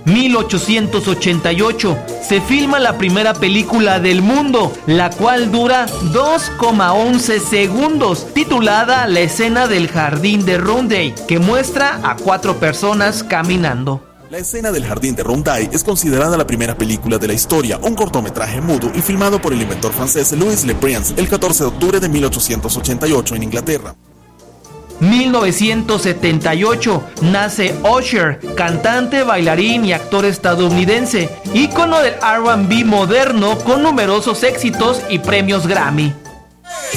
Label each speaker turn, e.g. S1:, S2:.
S1: 1888 se filma la primera película del mundo, la cual dura 2,11 segundos, titulada La escena del jardín de Roundhay, que muestra a 4 personas caminando.
S2: La escena del jardín de Roundhay es considerada la primera película de la historia, un cortometraje mudo y filmado por el inventor francés Louis Le Prince el 14 de octubre de 1888 en Inglaterra.
S1: 1978 nace Usher, cantante, bailarín y actor estadounidense, ícono del R&B moderno con numerosos éxitos y premios Grammy.